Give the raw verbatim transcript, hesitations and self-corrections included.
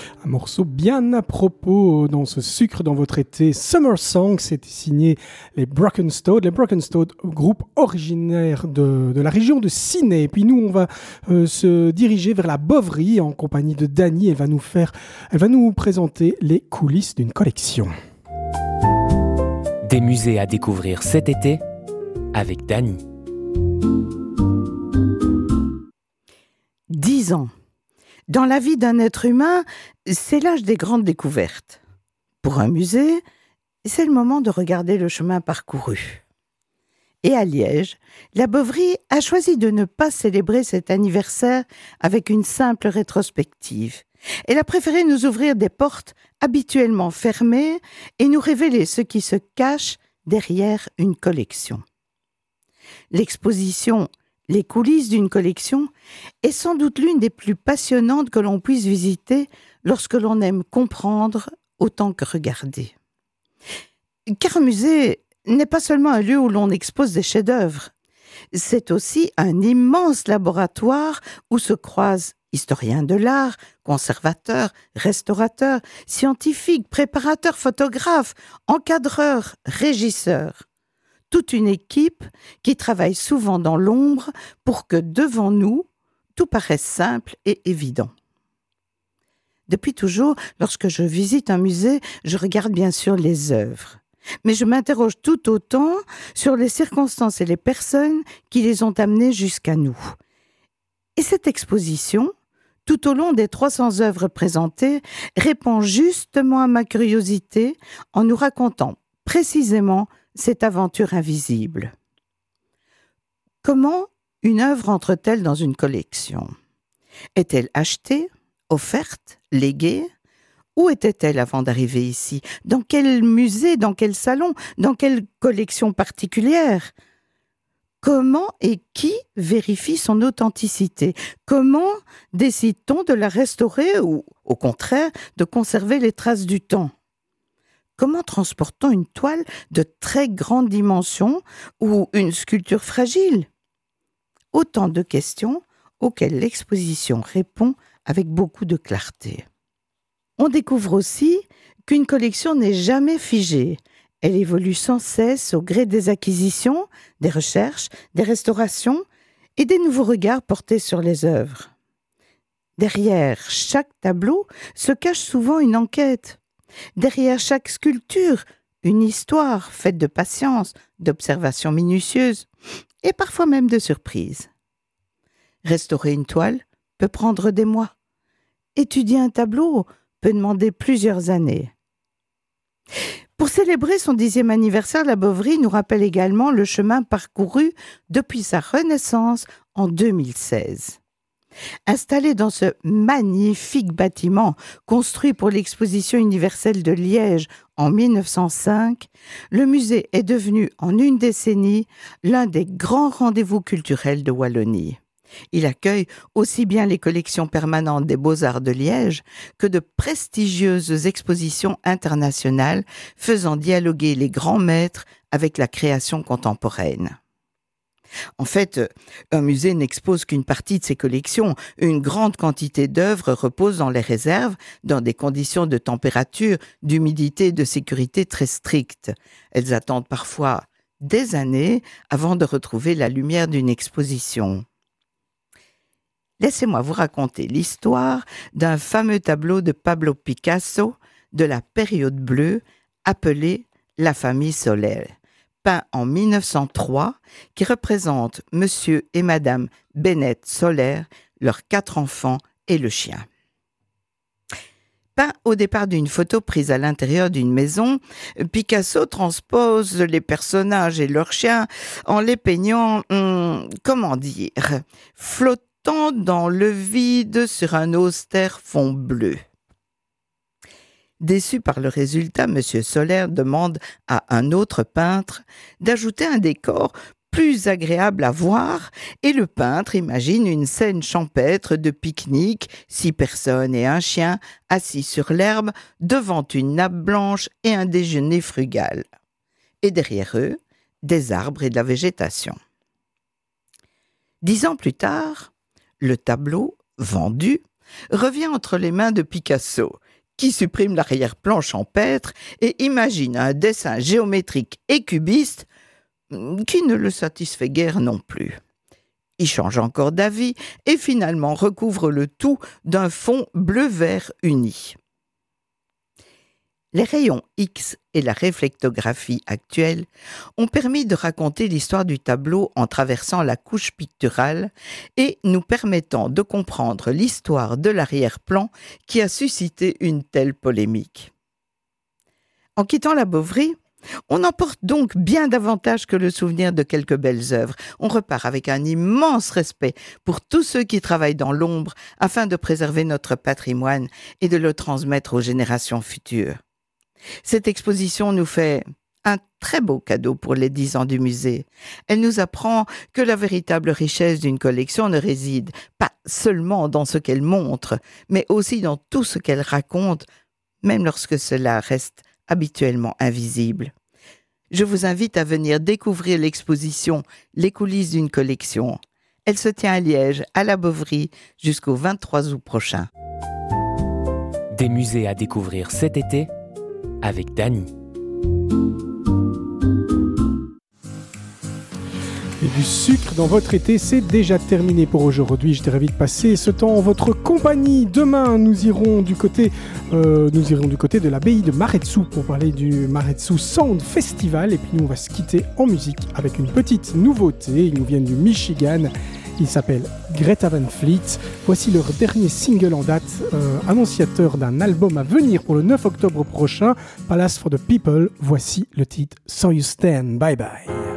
Un morceau bien à propos dans ce sucre dans votre été. Summer Song, c'était signé les Broken Toad. Les Broken Toad, groupe originaire de, de la région de Sydney. Et puis nous, on va euh, se diriger vers la Boverie en compagnie de Dani. Elle va nous faire, elle va nous présenter les coulisses d'une collection. Des musées à découvrir cet été avec Dani. Dix ans. Dans la vie d'un être humain, c'est l'âge des grandes découvertes. Pour un musée, c'est le moment de regarder le chemin parcouru. Et à Liège, la Boverie a choisi de ne pas célébrer cet anniversaire avec une simple rétrospective. Elle a préféré nous ouvrir des portes habituellement fermées et nous révéler ce qui se cache derrière une collection. L'exposition « Les coulisses d'une collection » est sans doute l'une des plus passionnantes que l'on puisse visiter lorsque l'on aime comprendre autant que regarder. Car un musée n'est pas seulement un lieu où l'on expose des chefs-d'œuvre, c'est aussi un immense laboratoire où se croisent historiens de l'art, conservateurs, restaurateurs, scientifiques, préparateurs, photographes, encadreurs, régisseurs. Toute une équipe qui travaille souvent dans l'ombre pour que devant nous, tout paraisse simple et évident. Depuis toujours, lorsque je visite un musée, je regarde bien sûr les œuvres. Mais je m'interroge tout autant sur les circonstances et les personnes qui les ont amenées jusqu'à nous. Et cette exposition, tout au long des trois cents œuvres présentées, répond justement à ma curiosité en nous racontant précisément cette aventure invisible. Comment une œuvre entre-t-elle dans une collection ? Est-elle achetée, offerte, léguée ? Où était-elle avant d'arriver ici ? Dans quel musée, dans quel salon, dans quelle collection particulière ? Comment et qui vérifie son authenticité ? Comment décide-t-on de la restaurer ou, au contraire, de conserver les traces du temps ? Comment transporte-t-on une toile de très grande dimension ou une sculpture fragile ? Autant de questions auxquelles l'exposition répond avec beaucoup de clarté. On découvre aussi qu'une collection n'est jamais figée. Elle évolue sans cesse au gré des acquisitions, des recherches, des restaurations et des nouveaux regards portés sur les œuvres. Derrière chaque tableau se cache souvent une enquête. Derrière chaque sculpture, une histoire faite de patience, d'observations minutieuses et parfois même de surprises. Restaurer une toile peut prendre des mois. Étudier un tableau peut demander plusieurs années. Pour célébrer son dixième anniversaire, la Boverie nous rappelle également le chemin parcouru depuis sa renaissance en deux mille seize. Installé dans ce magnifique bâtiment construit pour l'exposition universelle de Liège en mille neuf cent cinq, le musée est devenu en une décennie l'un des grands rendez-vous culturels de Wallonie. Il accueille aussi bien les collections permanentes des Beaux-Arts de Liège que de prestigieuses expositions internationales faisant dialoguer les grands maîtres avec la création contemporaine. En fait, un musée n'expose qu'une partie de ses collections. Une grande quantité d'œuvres repose dans les réserves, dans des conditions de température, d'humidité et de sécurité très strictes. Elles attendent parfois des années avant de retrouver la lumière d'une exposition. Laissez-moi vous raconter l'histoire d'un fameux tableau de Pablo Picasso de la période bleue appelé « La famille Soler », peint en mille neuf cent trois, qui représente Monsieur et Madame Bennett Soler, leurs quatre enfants et le chien. Peint au départ d'une photo prise à l'intérieur d'une maison, Picasso transpose les personnages et leurs chiens en les peignant, hum, comment dire, flottant dans le vide sur un austère fond bleu. Déçu par le résultat, M. Soler demande à un autre peintre d'ajouter un décor plus agréable à voir et le peintre imagine une scène champêtre de pique-nique, six personnes et un chien assis sur l'herbe devant une nappe blanche et un déjeuner frugal. Et derrière eux, des arbres et de la végétation. Dix ans plus tard, le tableau, vendu, revient entre les mains de Picasso, qui supprime l'arrière-plan champêtre et imagine un dessin géométrique et cubiste qui ne le satisfait guère non plus. Il change encore d'avis et finalement recouvre le tout d'un fond bleu-vert uni. Les rayons X et la réflectographie actuelle ont permis de raconter l'histoire du tableau en traversant la couche picturale et nous permettant de comprendre l'histoire de l'arrière-plan qui a suscité une telle polémique. En quittant la Bovary, on emporte donc bien davantage que le souvenir de quelques belles œuvres. On repart avec un immense respect pour tous ceux qui travaillent dans l'ombre afin de préserver notre patrimoine et de le transmettre aux générations futures. Cette exposition nous fait un très beau cadeau pour les dix ans du musée. Elle nous apprend que la véritable richesse d'une collection ne réside pas seulement dans ce qu'elle montre, mais aussi dans tout ce qu'elle raconte, même lorsque cela reste habituellement invisible. Je vous invite à venir découvrir l'exposition « Les coulisses d'une collection ». Elle se tient à Liège, à la Bovary, jusqu'au vingt-trois août prochain. Des musées à découvrir cet été avec Dany. Et du sucre dans votre été, c'est déjà terminé pour aujourd'hui. Je t'invite à passer ce temps en votre compagnie. Demain, nous irons du côté, euh, nous irons du côté de l'abbaye de Maretsu pour parler du Maretsu Sound Festival. Et puis nous, on va se quitter en musique avec une petite nouveauté. Ils nous viennent du Michigan. Ils s'appellent Greta Van Fleet. Voici leur dernier single en date, euh, annonciateur d'un album à venir pour le neuf octobre prochain. Palace for the People. Voici le titre So You Stand. Bye bye.